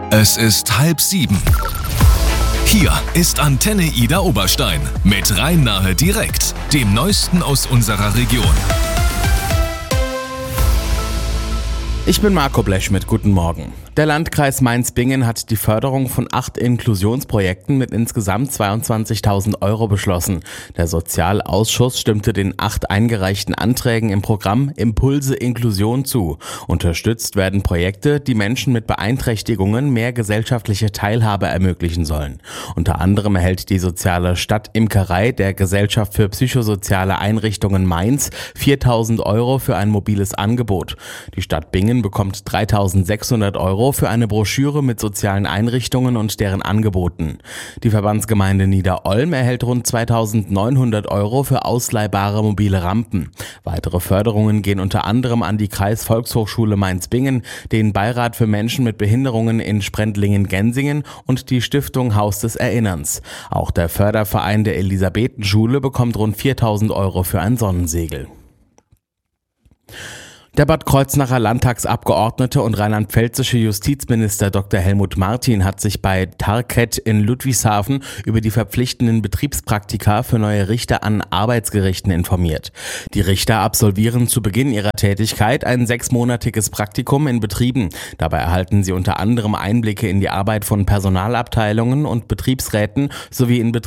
Es ist 6:30. Hier ist Antenne Ida Oberstein mit Rhein-Nahe direkt, dem Neuesten aus unserer Region. Ich bin Marco Blechschmidt, guten Morgen. Der Landkreis Mainz-Bingen hat die Förderung von 8 Inklusionsprojekten mit insgesamt 22.000 € beschlossen. Der Sozialausschuss stimmte den 8 eingereichten Anträgen im Programm Impulse Inklusion zu. Unterstützt werden Projekte, die Menschen mit Beeinträchtigungen mehr gesellschaftliche Teilhabe ermöglichen sollen. Unter anderem erhält die soziale Stadtimkerei der Gesellschaft für psychosoziale Einrichtungen Mainz 4.000 € für ein mobiles Angebot. Die Stadt Bingen bekommt 3.600 € für eine Broschüre mit sozialen Einrichtungen und deren Angeboten. Die Verbandsgemeinde Niederolm erhält rund 2.900 € für ausleihbare mobile Rampen. Weitere Förderungen gehen unter anderem an die Kreisvolkshochschule Mainz-Bingen, den Beirat für Menschen mit Behinderungen in Sprendlingen-Gensingen und die Stiftung Haus des Erinnerns. Auch der Förderverein der Elisabethenschule bekommt rund 4.000 € für ein Sonnensegel. Der Bad Kreuznacher Landtagsabgeordnete und rheinland-pfälzische Justizminister Dr. Helmut Martin hat sich bei Tarkett in Ludwigshafen über die verpflichtenden Betriebspraktika für neue Richter an Arbeitsgerichten informiert. Die Richter absolvieren zu Beginn ihrer Tätigkeit ein 6-monatiges Praktikum in Betrieben. Dabei erhalten sie unter anderem Einblicke in die Arbeit von Personalabteilungen und Betriebsräten sowie in